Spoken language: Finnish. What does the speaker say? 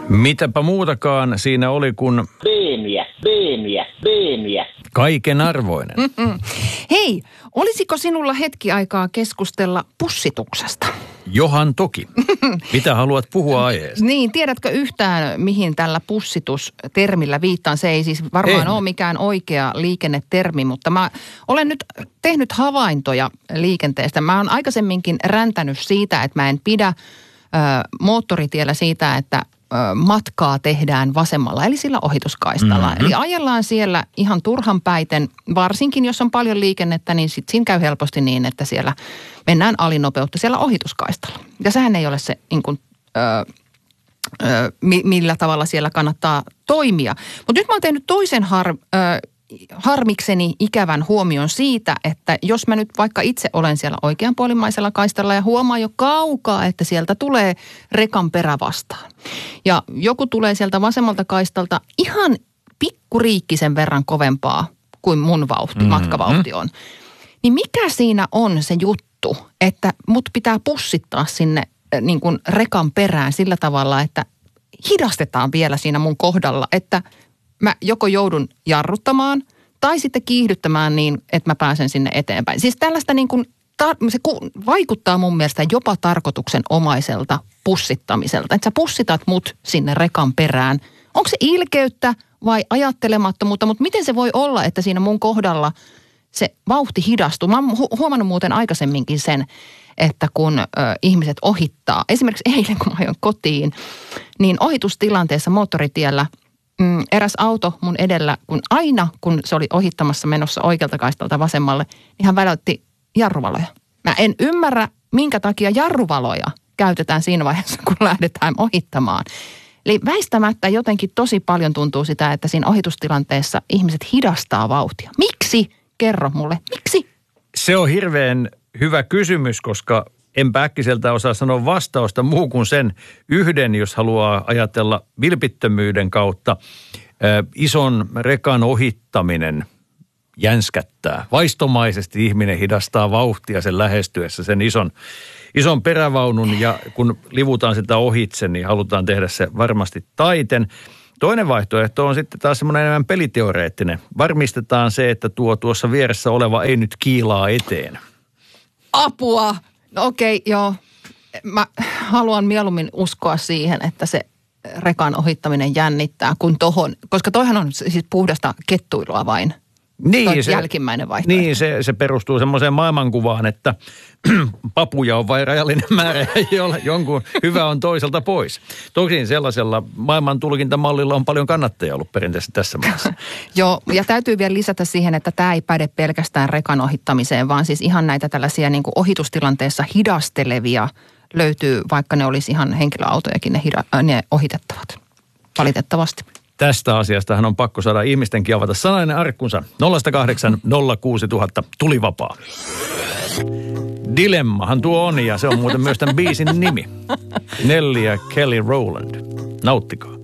Mitäpä muutakaan siinä oli kuin beemiä. Kaiken arvoinen. Hei, olisiko sinulla hetki aikaa keskustella pussituksesta? Johan toki. Mitä haluat puhua aiheesta? Niin, tiedätkö yhtään, mihin tällä pussitustermillä viittaan? Se ei siis varmaan ole mikään oikea liikennetermi, mutta mä olen nyt tehnyt havaintoja liikenteestä. Mä oon aikaisemminkin räntänyt siitä, että mä en pidä moottoritiellä siitä, että matkaa tehdään vasemmalla, eli sillä ohituskaistalla. Eli ajellaan siellä ihan turhan päiten, varsinkin jos on paljon liikennettä, niin sitten siinä käy helposti niin, että siellä mennään alinopeutta siellä ohituskaistalla. Ja sehän ei ole se, niin kuin, millä tavalla siellä kannattaa toimia. Mutta nyt mä oon tehnyt toisen harmikseni ikävän huomion siitä, että jos mä nyt vaikka itse olen siellä oikeanpuolimaisella kaistalla ja huomaan jo kaukaa, että sieltä tulee rekan perä vastaan. Ja joku tulee sieltä vasemmalta kaistalta ihan pikkuriikkisen verran kovempaa kuin mun matkavauhti on. Niin mikä siinä on se juttu, että mut pitää pussittaa sinne niin kuin rekan perään sillä tavalla, että hidastetaan vielä siinä mun kohdalla, että mä joko joudun jarruttamaan tai sitten kiihdyttämään niin, että mä pääsen sinne eteenpäin. Siis tällaista niin kuin, se vaikuttaa mun mielestä jopa tarkoituksenomaiselta pussittamiselta. Että sä pussitat mut sinne rekan perään. Onko se ilkeyttä vai ajattelemattomuutta, mutta miten se voi olla, että siinä mun kohdalla se vauhti hidastuu? Mä oon huomannut muuten aikaisemminkin sen, että kun ihmiset ohittaa, esimerkiksi eilen kun mä ajoin kotiin, niin ohitustilanteessa moottoritiellä eräs auto mun edellä, kun se oli ohittamassa menossa oikealta kaistalta vasemmalle, niin hän väläytti jarruvaloja. Mä en ymmärrä, minkä takia jarruvaloja käytetään siinä vaiheessa, kun lähdetään ohittamaan. Eli väistämättä jotenkin tosi paljon tuntuu sitä, että siinä ohitustilanteessa ihmiset hidastaa vauhtia. Miksi? Kerro mulle. Miksi? Se on hirveän hyvä kysymys, koska enpä äkkiseltä osaa sanoa vastausta muu kuin sen yhden, jos haluaa ajatella vilpittömyyden kautta. Ison rekan ohittaminen jänskättää. Vaistomaisesti ihminen hidastaa vauhtia sen lähestyessä sen ison perävaunun ja kun livutaan sitä ohitse, niin halutaan tehdä se varmasti taiten. Toinen vaihtoehto on sitten taas semmoinen enemmän peliteoreettinen. Varmistetaan se, että tuossa vieressä oleva ei nyt kiilaa eteen. Apua! No okei, joo. Mä haluan mieluummin uskoa siihen, että se rekan ohittaminen jännittää kuin koska toihan on siis puhdasta kettuilua vain. Niin, se jälkimmäinen vaihtoehto. Niin, se perustuu semmoiseen maailmankuvaan, että papuja on vain rajallinen määrä ja jonkun hyvä on toiselta pois. Tosin sellaisella maailmantulkintamallilla on paljon kannattajia ollut perinteisesti tässä maassa. Joo, ja täytyy vielä lisätä siihen, että tämä ei päde pelkästään rekan ohittamiseen, vaan siis ihan näitä tällaisia niin kuin ohitustilanteessa hidastelevia löytyy, vaikka ne olisi ihan henkilöautojakin ne ohitettavat, valitettavasti. Tästä asiastahan on pakko saada ihmistenkin avata sanainen arkkunsa. 0806000 tuli vapaa. Dilemmahan tuo on ja se on muuten myös tämän biisin nimi. Nelly ja Kelly Rowland. Nauttikaa.